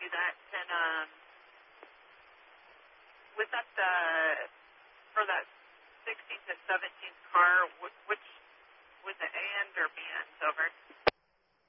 do that. And with that, for that 16th to 17th car, which was the A end or B end? Over.